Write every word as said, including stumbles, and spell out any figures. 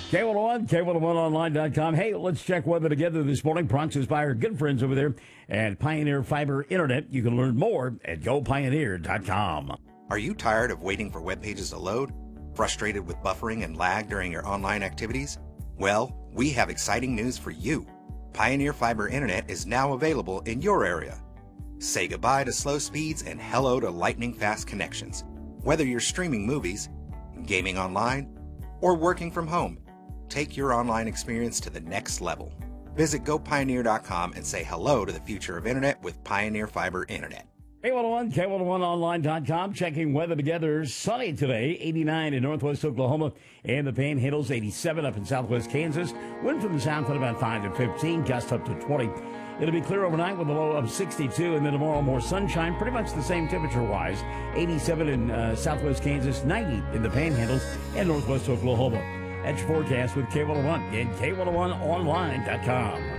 K one oh one, K one oh one online dot com. Hey, let's check weather together this morning. Bronx is by our good friends over there at Pioneer Fiber Internet. You can learn more at go pioneer dot com. Are you tired of waiting for web pages to load? Frustrated with buffering and lag during your online activities? Well, we have exciting news for you. Pioneer Fiber Internet is now available in your area. Say goodbye to slow speeds and hello to lightning-fast connections. Whether you're streaming movies, gaming online, or working from home, take your online experience to the next level. Visit go pioneer dot com and say hello to the future of Internet with Pioneer Fiber Internet. K one oh one, K one oh one online dot com. Checking weather together. Sunny today, eighty-nine in northwest Oklahoma and the Panhandles, eighty-seven up in southwest Kansas. Wind from the south at about five to fifteen, gust up to twenty. It'll be clear overnight with a low of sixty-two, and then tomorrow more sunshine, pretty much the same temperature-wise. eighty-seven in uh, southwest Kansas, ninety in the Panhandles and northwest Oklahoma. That's your forecast with K one oh one and K one oh one online dot com.